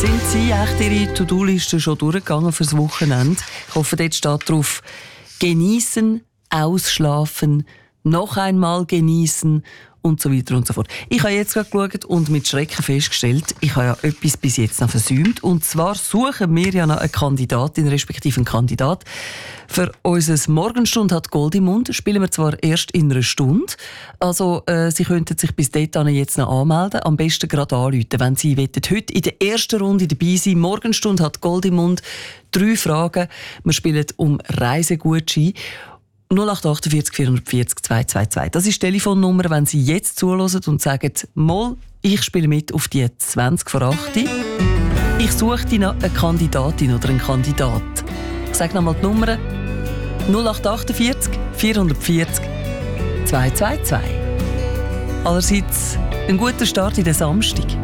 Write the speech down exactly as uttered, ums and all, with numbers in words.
Sind Sie echt Ihre To-Do-Liste schon durchgegangen fürs Wochenende? Ich hoffe, dort steht drauf: genießen, ausschlafen, noch einmal genießen und so weiter und so fort. Ich habe jetzt gerade geschaut und mit Schrecken festgestellt, ich habe ja etwas bis jetzt noch versäumt. Und zwar suchen wir ja noch eine Kandidatin, respektive einen Kandidat. Für unsere Morgenstunde hat Gold im Mund. Spielen wir zwar erst in einer Stunde. Also, äh, Sie könnten sich bis dahin jetzt noch anmelden. Am besten gerade anrufen, wenn Sie wollen. Heute in der ersten Runde dabei sein. Morgenstunde hat Gold im Mund. Drei Fragen. Wir spielen um Reisegutschein. null acht acht vier vier vier null zwei zwei zwei. Das ist die Telefonnummer, wenn Sie jetzt zuhören und sagen: «Moll, ich spiele mit auf die zwanzig vor acht. Ich suche dir noch eine Kandidatin oder einen Kandidat.» Ich sage nochmal die Nummer: null acht acht vier vier vier vier zwei zwei zwei. Allerseits einen guten Start in den Samstag.